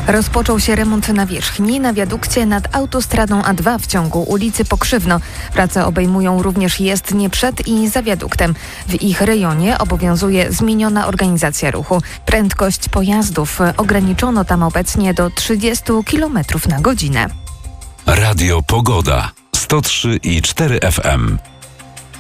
Rozpoczął się remont nawierzchni na wiadukcie nad autostradą A2 w ciągu ulicy Pokrzywno. Prace obejmują również jezdnię przed i za wiaduktem. W ich rejonie obowiązuje zmieniona organizacja ruchu. Prędkość pojazdów ograniczono tam obecnie do 30 km na godzinę. Radio Pogoda 103,4 FM.